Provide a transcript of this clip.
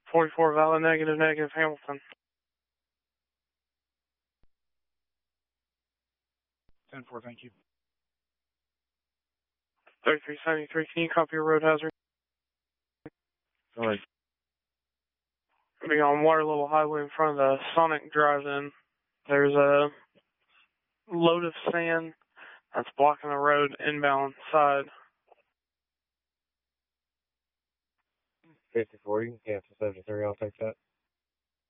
44 valid, negative, negative, Hamilton. 10-4, thank you. 3373, can you copy your road hazard? Sorry. Be on Water Level Highway in front of the Sonic Drive-In. There's a load of sand that's blocking the road inbound side. 54, you can cancel 73, I'll take that.